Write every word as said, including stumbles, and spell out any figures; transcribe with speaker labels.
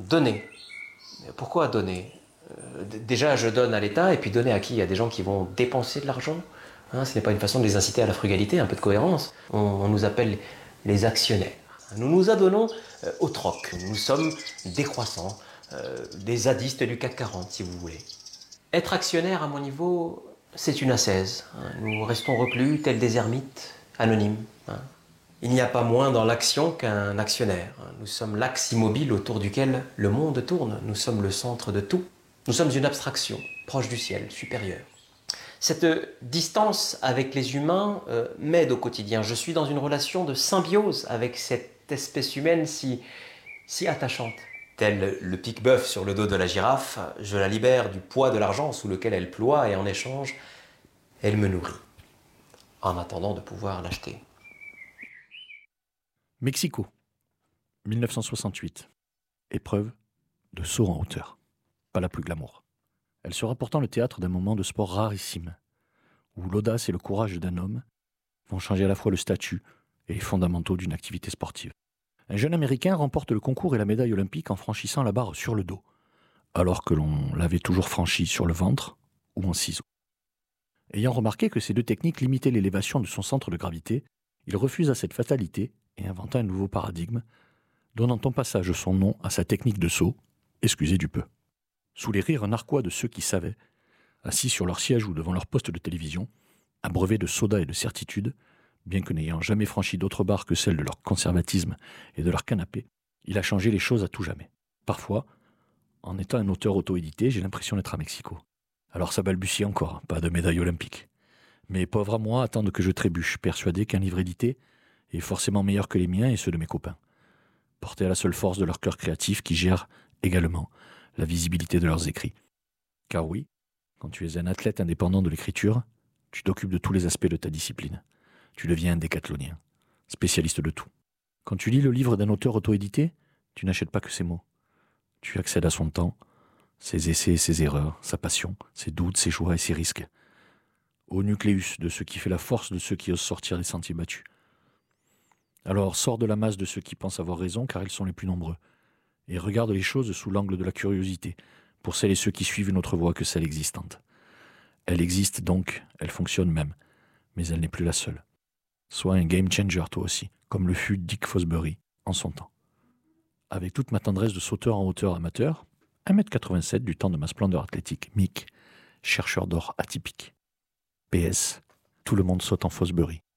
Speaker 1: Donner. Pourquoi donner ? euh, Déjà, je donne à l'État, et puis donner à qui ? Il y a des gens qui vont dépenser de l'argent. Hein, ce n'est pas une façon de les inciter à la frugalité, un peu de cohérence. On, on nous appelle les actionnaires. Nous nous adonnons euh, au troc. Nous sommes décroissants, euh, des zadistes du C A C quarante, si vous voulez. Être actionnaire, à mon niveau, c'est une ascèse. Hein. Nous restons reclus, tels des ermites, anonymes. Hein. Il n'y a pas moins dans l'action qu'un actionnaire. Nous sommes l'axe immobile autour duquel le monde tourne. Nous sommes le centre de tout. Nous sommes une abstraction, proche du ciel, supérieure. Cette distance avec les humains euh, m'aide au quotidien. Je suis dans une relation de symbiose avec cette espèce humaine si, si attachante. Tel le pique-bœuf sur le dos de la girafe, je la libère du poids de l'argent sous lequel elle ploie et en échange, elle me nourrit, en attendant de pouvoir l'acheter.
Speaker 2: Mexico, dix-neuf cent soixante-huit. Épreuve de saut en hauteur. Pas la plus glamour. Elle sera pourtant le théâtre d'un moment de sport rarissime, où l'audace et le courage d'un homme vont changer à la fois le statut et les fondamentaux d'une activité sportive. Un jeune Américain remporte le concours et la médaille olympique en franchissant la barre sur le dos, alors que l'on l'avait toujours franchi sur le ventre ou en ciseaux. Ayant remarqué que ces deux techniques limitaient l'élévation de son centre de gravité, il refusa cette fatalité et inventa un nouveau paradigme, donnant en passage son nom à sa technique de saut, excusez du peu. Sous les rires narquois de ceux qui savaient, assis sur leur siège ou devant leur poste de télévision, abreuvés de soda et de certitude, bien que n'ayant jamais franchi d'autre barre que celle de leur conservatisme et de leur canapé, il a changé les choses à tout jamais. Parfois, en étant un auteur auto-édité, j'ai l'impression d'être à Mexico. Alors ça balbutie encore, pas de médaille olympique. Mais pauvres à moi attendent que je trébuche, persuadé qu'un livre édité est forcément meilleur que les miens et ceux de mes copains, portés à la seule force de leur cœur créatif qui gère également la visibilité de leurs écrits. Car oui, quand tu es un athlète indépendant de l'écriture, tu t'occupes de tous les aspects de ta discipline. Tu deviens un décathlonien, spécialiste de tout. Quand tu lis le livre d'un auteur auto-édité, tu n'achètes pas que ses mots. Tu accèdes à son temps, ses essais et ses erreurs, sa passion, ses doutes, ses joies et ses risques. Au nucléus de ce qui fait la force de ceux qui osent sortir des sentiers battus. Alors sors de la masse de ceux qui pensent avoir raison, car ils sont les plus nombreux, et regarde les choses sous l'angle de la curiosité, pour celles et ceux qui suivent une autre voie que celle existante. Elle existe donc, elle fonctionne même, mais elle n'est plus la seule. Sois un game changer toi aussi, comme le fut Dick Fosbury en son temps. Avec toute ma tendresse de sauteur en hauteur amateur, un mètre quatre-vingt-sept du temps de ma splendeur athlétique, Mick, chercheur d'or atypique. P S, tout le monde saute en Fosbury.